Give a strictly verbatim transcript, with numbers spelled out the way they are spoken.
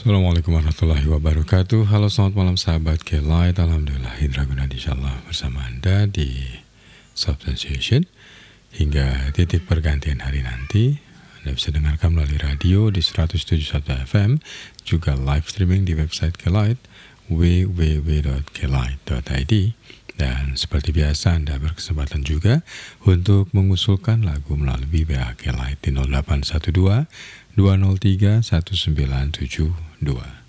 Assalamualaikum warahmatullahi wabarakatuh. Halo, selamat malam sahabat K-Light. Alhamdulillah Indra Gunadi insyaallah bersama Anda di Substantiation hingga titik pergantian hari nanti. Anda bisa dengarkan melalui radio di seratus tujuh puluh satu F M, juga live streaming di website K-Light w w w dot k light dot i d. Dan seperti biasa Anda berkesempatan juga untuk mengusulkan lagu melalui W A K-Light di nol delapan satu dua dua nol tiga satu sembilan tujuh dua.